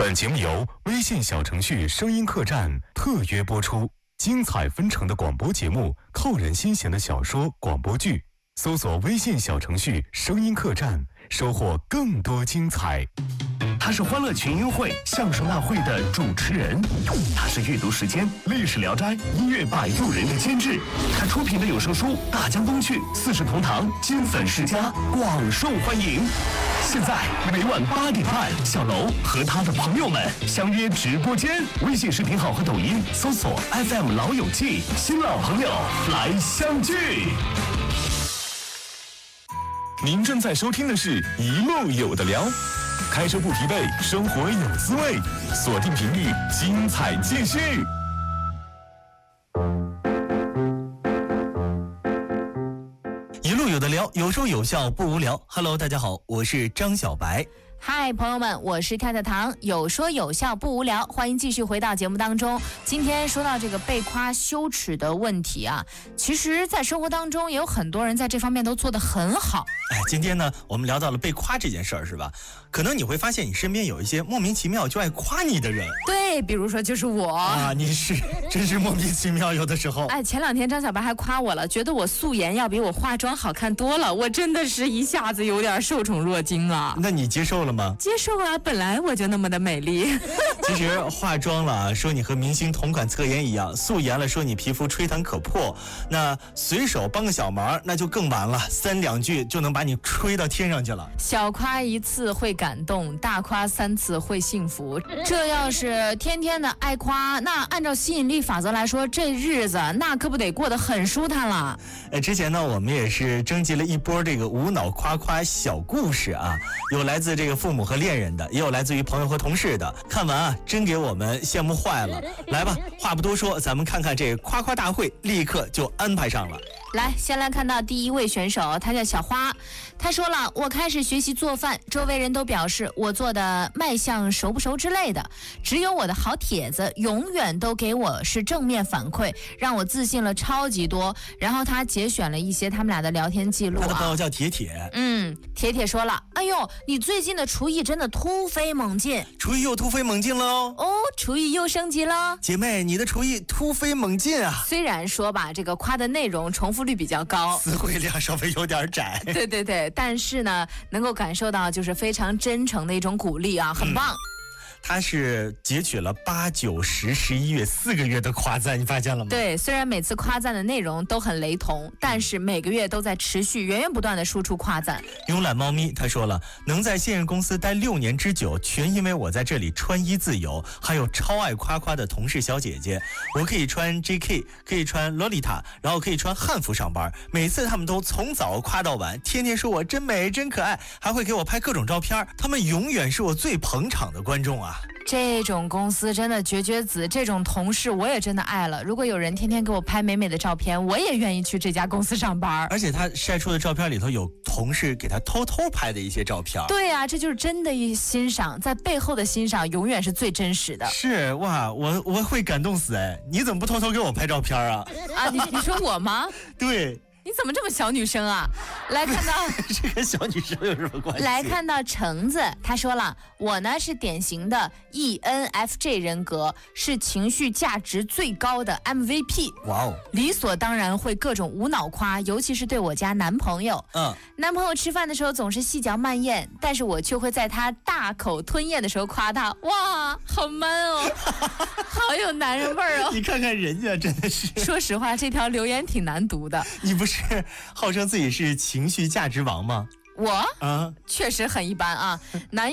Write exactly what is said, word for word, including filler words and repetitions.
本节目由微信小程序声音客栈特约播出，精彩纷呈的广播节目，扣人心弦的小说、广播剧，搜索微信小程序声音客栈，收获更多精彩。 他是欢乐群英会相声大会的主持人，他是阅读时间历史聊斋音乐摆渡人的监制，他出品的有声书《大江东去》《四世同堂》金粉世家广受欢迎。现在每晚八点半，小楼和他的朋友们相约直播间，微信视频号和抖音搜索 F M 老友记，新老朋友来相聚。 您正在收听的是一路有的聊，开车不疲惫，生活有滋味，锁定频率，精彩继续。 一路有的聊，有说有笑不无聊。Hello， 大家好，我是张小白。 嗨，朋友们，我是跳跳糖，有说有笑不无聊，欢迎继续回到节目当中。今天说到这个被夸羞耻的问题啊，其实在生活当中也有很多人在这方面都做得很好。 哎，今天呢，我们聊到了被夸这件事儿，是吧？可能你会发现你身边有一些莫名其妙就爱夸你的人。 对，比如说就是我啊，你是真是莫名其妙，有的时候。 哎，前两天张小白还夸我了，觉得我素颜要比我化妆好看多了，我真的是一下子有点受宠若惊啊。 那你接受了吗？ 接受啊，本来我就那么的美丽。 其实化妆了说你和明星同款侧颜一样，素颜了说你皮肤吹弹可破，那随手帮个小忙那就更完了，三两句就能把你吹到天上去了。 小夸一次会感动，大夸三次会幸福。这要是天天的爱夸，那按照吸引力法则来说，这日子那可不得过得很舒坦了。 呃，之前呢我们也是征集了一波这个无脑夸夸小故事啊，有来自这个父母和恋人的，也有来自于朋友和同事的。看完啊，真给我们羡慕坏了。来吧，话不多说，咱们看看这夸夸大会，立刻就安排上了。 来，先来看到第一位选手，他叫小花。他说了，我开始学习做饭，周围人都表示我做的卖相熟不熟之类的，只有我的好帖子永远都给我是正面反馈，让我自信了超级多。然后他节选了一些他们俩的聊天记录啊。 他的朋友叫铁铁。 嗯，铁铁说了，哎呦，你最近的厨艺真的突飞猛进。 厨艺又突飞猛进喽。 哦，厨艺又升级了。 姐妹，你的厨艺突飞猛进啊。 虽然说吧，这个夸的内容重复率比较高， 词汇量稍微有点窄。 对对对，但是呢，能够感受到就是非常真诚的一种鼓励啊，很棒。嗯， 他是截取了八九十十一月四个月的夸赞，你发现了吗？ 对，虽然每次夸赞的内容都很雷同，但是每个月都在持续源源不断的输出夸赞。 慵懒猫咪他说了，能在现任公司待六年之久，全因为我在这里穿衣自由，还有超爱夸夸的同事小姐姐。我可以穿 J K， 可以穿洛丽塔，然后可以穿汉服上班，每次他们都从早夸到晚，天天说我真美真可爱，还会给我拍各种照片，他们永远是我最捧场的观众啊。 这种公司真的绝绝子，这种同事我也真的爱了。如果有人天天给我拍美美的照片，我也愿意去这家公司上班。 而且他晒出的照片里头有同事给他偷偷拍的一些照片。 对啊，这就是真的一欣赏，在背后的欣赏永远是最真实的。 是哇，我我会感动死哎！你怎么不偷偷给我拍照片啊？ 啊，你你说我吗？ 对。 你怎么这么小女生啊？来看到这跟小女生有什么关系？ 来看到橙子，他说了，我呢是典型的 E N F J 人格，是情绪价值最高的 M V P。 哇哦， 理所当然会各种无脑夸，尤其是对我家男朋友。 嗯， 男朋友吃饭的时候总是细嚼慢咽，但是我却会在他大口吞咽的时候夸他，哇，好 man 哦，好有男人味儿哦。 你看看人家，真的是。 说实话，这条留言挺难读的。 你不是号称自己是情绪价值王吗？ 我啊， 确实很一般啊，男